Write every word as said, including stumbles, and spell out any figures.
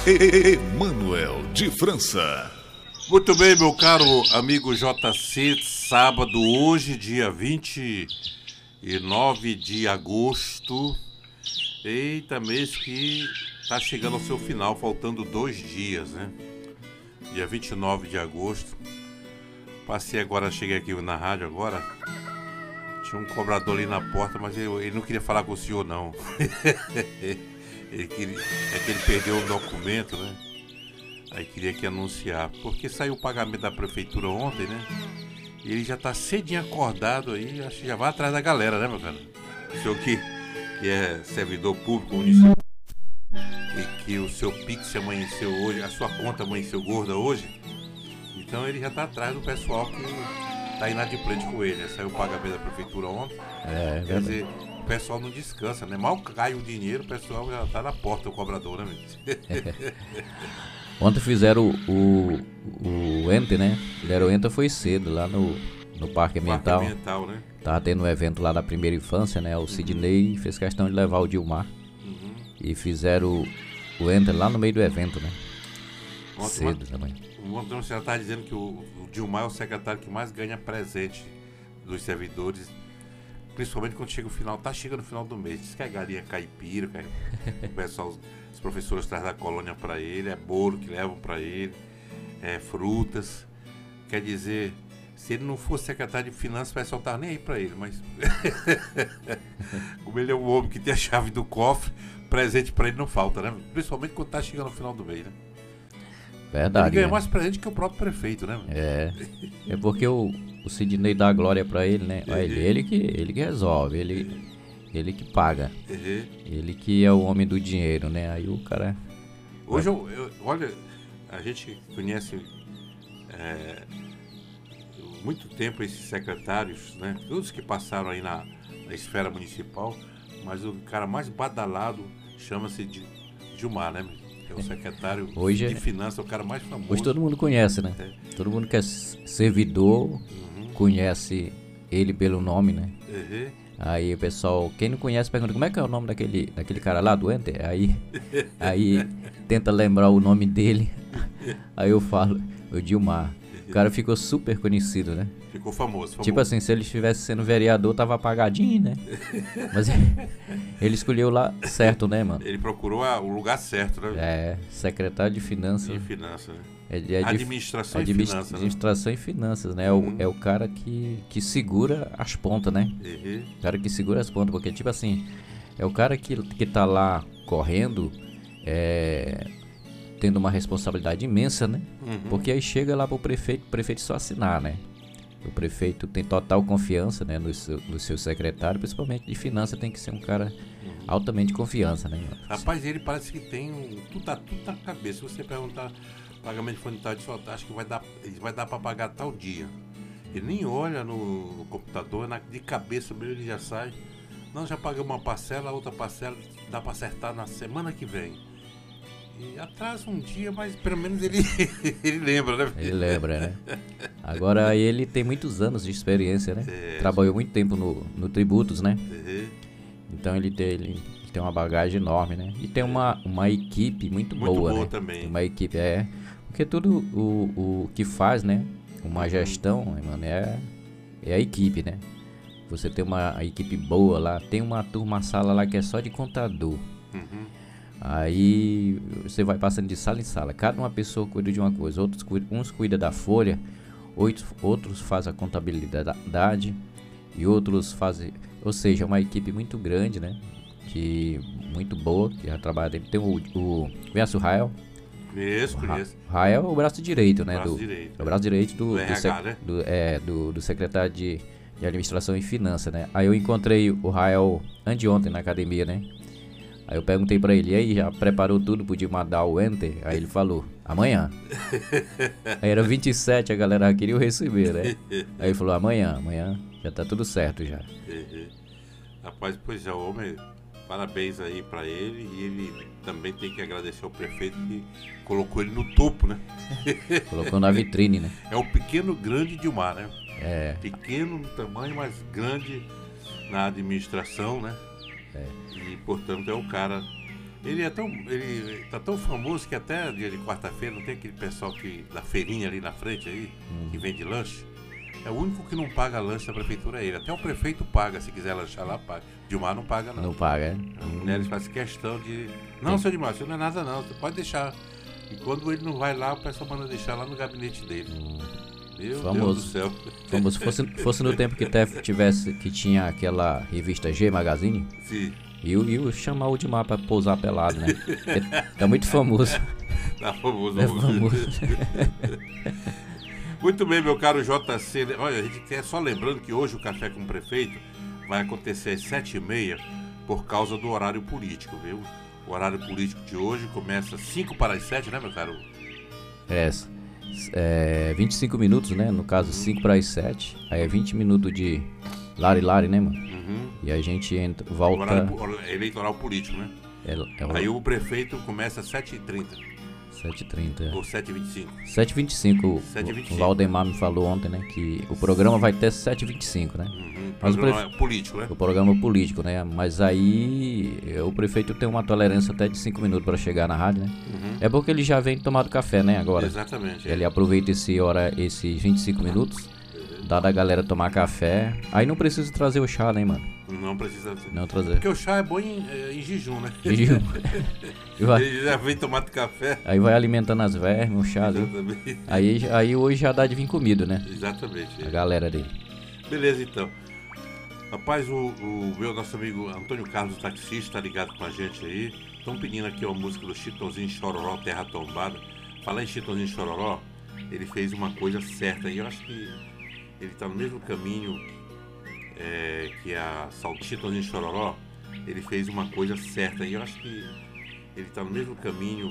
Emanuel de França. Muito bem, meu caro amigo J C, sábado hoje, dia vinte e nove de agosto. Eita, mês que tá chegando ao seu final, faltando dois dias, né? Dia vinte e nove de agosto. Passei agora, cheguei aqui na rádio agora. Tinha um cobrador ali na porta, mas ele, ele não queria falar com o senhor, não. ele queria, é que ele perdeu o documento, né? Aí queria que anunciar, porque saiu o pagamento da prefeitura ontem, né? E ele já tá cedinho acordado aí, acho que já vai atrás da galera, né, meu cara? O senhor que, que é servidor público municipal e que o seu Pix amanheceu hoje, a sua conta amanheceu gorda hoje, então ele já tá atrás do pessoal que tá inadimplente com ele, né? Saiu o pagamento da prefeitura ontem, é, quer dizer, o pessoal não descansa, né? Mal cai o dinheiro, o pessoal já tá na porta, o cobrador, né, meu? Ontem fizeram o, o, o Enter, né? Fizeram o Enter foi cedo, lá no, no Parque Ambiental. Parque Ambiental, né? Tava tendo um evento lá da primeira infância, né? O uhum. Sidney fez questão de levar o Dilmar. Uhum. E fizeram o, o Enter lá no meio do evento, né? Ontem, cedo também. Ontem você já tá dizendo que o, o Dilmar é o secretário que mais ganha presente dos servidores, principalmente quando chega o final, tá chegando no final do mês. Diz que é galinha caipira, que é, o pessoal, os professores trazem da colônia para ele, é bolo que levam para ele, é frutas. Quer dizer, se ele não fosse secretário de finanças, o pessoal tava nem aí para ele, mas como ele é um homem que tem a chave do cofre, presente para ele não falta, né? Principalmente quando tá chegando no final do mês, né? Verdade. Ele ganha né? mais presente que o próprio prefeito, né? É. É porque o, o Sidney dá glória pra ele, né? Uhum. Ele, ele, que, ele que resolve, ele, ele que paga. Uhum. Ele que é o homem do dinheiro, né? Aí o cara. Hoje, eu, eu, olha, a gente conhece é, muito tempo esses secretários, né? Todos que passaram aí na, na esfera municipal, mas o cara mais badalado chama-se de Dilmar, né? É o secretário hoje, de finanças, é o cara mais famoso. Hoje todo mundo conhece, né? É. Todo mundo que é servidor uhum. conhece ele pelo nome, né? Uhum. Aí o pessoal, quem não conhece, pergunta como é que é o nome daquele, daquele cara lá do Enter? Aí, aí tenta lembrar o nome dele. Aí eu falo, o Dilmar. O cara ficou super conhecido, né? Ficou famoso, famoso. Tipo assim, se ele estivesse sendo vereador, tava apagadinho, né? Mas ele escolheu lá certo, né, mano? Ele procurou a, o lugar certo, né? É, secretário de finanças. De finanças, né? É, é administração de, e finanças. Administração né? e finanças, né? Uhum. É, o, é o cara que, que segura as pontas, né? Uhum. O cara que segura as pontas, porque, tipo assim, é o cara que, que tá lá correndo, é... tendo uma responsabilidade imensa, né? Uhum. Porque aí chega lá pro prefeito, o prefeito só assinar, né? O prefeito tem total confiança, né, no seu, no seu secretário, principalmente de finanças, tem que ser um cara uhum. altamente confiança, né? Rapaz, ele parece que tem um, tudo, tá, tudo tá na cabeça. Se você perguntar pagamento de fundo de só acho que vai dar, vai dar para pagar tal dia. Ele nem olha no, no computador, na, de cabeça mesmo ele já sai. Não, já paguei uma parcela, a outra parcela dá para acertar na semana que vem. E atrasa um dia, mas pelo menos ele, ele lembra, né? Ele lembra, né? Agora ele tem muitos anos de experiência, né? É, trabalhou muito tempo no, no Tributos, né? Uhum. Então ele tem, ele tem uma bagagem enorme, né? E tem uma, uma equipe muito, muito boa, boa né? também. Uma equipe, é... Porque tudo o, o que faz, né? Uma gestão, mano, é, é a equipe, né? Você tem uma equipe boa lá. Tem uma turma, sala lá que é só de contador. Uhum. Aí você vai passando de sala em sala. Cada uma pessoa cuida de uma coisa. Outros cuida, uns cuidam da folha, outros, outros fazem a contabilidade e outros fazem... Ou seja, é uma equipe muito grande, né? Que, muito boa, que já trabalha. Tem o... o conhece o Rael? Conheço, conheço. O Rael é o braço direito, né? Braço do, direito. É o braço direito do, do, do, R H, sec, né? do, é, do, do secretário de, de Administração e Finanças, né? Aí eu encontrei o Rael anteontem na academia, né? Aí eu perguntei pra ele, e aí, já preparou tudo pro Dilmar dar o Enter? Aí ele falou, amanhã. Aí era vinte e sete, a galera queria o receber, né? Aí ele falou, amanhã, amanhã já tá tudo certo já. Rapaz, pois é, o homem, parabéns aí pra ele, e ele também tem que agradecer ao prefeito que colocou ele no topo, né? Colocou na vitrine, né? É o pequeno grande Dilmar, né? É. Pequeno no tamanho, mas grande na administração, né? É. E, portanto, é o cara Ele é tão. Ele tá tão famoso que até dia de quarta-feira não tem aquele pessoal que, da feirinha ali na frente aí, Hum. que vende lanche. É o único que não paga lanche da prefeitura, é ele. Até o prefeito paga, se quiser lanchar lá, paga. Dilmar não paga, não. Não paga, é? A mulher eles fazem questão de. Não, seu Dilmar, isso não é nada não, você pode deixar. E quando ele não vai lá, o pessoal manda deixar lá no gabinete dele. Meu Famoso. Deus do céu. Como se fosse, fosse no tempo que teve- tivesse, que tinha aquela revista G Magazine. Sim, E o, e o chamar o Dimar pra pousar pelado, né? Porque tá muito famoso. tá famoso. É famoso. Muito bem, meu caro J C. Olha, a gente quer só lembrando que hoje o Café com o Prefeito vai acontecer às sete e meia por causa do horário político, viu? O horário político de hoje começa cinco para as sete, né, meu caro? É, é vinte e cinco minutos, né? No caso, cinco para as sete. Aí é vinte minutos de lari-lari, né, mano? Uhum. E a gente entra, O volta... horário po- eleitoral político, né? É, é o Aí o prefeito começa às sete e trinta sete e trinta. ou sete e vinte e cinco. sete e vinte e cinco. sete e vinte e cinco. O Valdemar me falou ontem, né? Que o programa vai ter sete e vinte e cinco, né? Uhum. Mas o Programa político, né? O programa político, né? Mas aí eh, o prefeito tem uma tolerância até de cinco minutos para chegar na rádio, né? Uhum. É porque ele já vem tomado café, né? Agora. Exatamente. é. Ele aproveita esse hora, esses vinte e cinco minutos, dá da galera tomar café. Aí não precisa trazer o chá, né, mano? Não precisa. Não trazer. Porque o chá é bom em, é, em jejum, né? Jejum. E vai- Ele já vem tomando café. Aí vai alimentando as vermes, o chá ali. Exatamente. Aí, aí hoje já dá de vir comido, né? Exatamente. A galera dele. Beleza, então. Rapaz, o, o meu nosso amigo Antônio Carlos, o taxista, tá ligado com a gente aí. Estão pedindo aqui uma música do Chitãozinho Chororó, Terra Tombada. Falar em Chitãozinho Chororó, ele fez uma coisa certa e eu acho que ele tá no mesmo caminho é, que a Sal- Chitãozinho Chororó. Ele fez uma coisa certa e eu acho que ele tá no mesmo caminho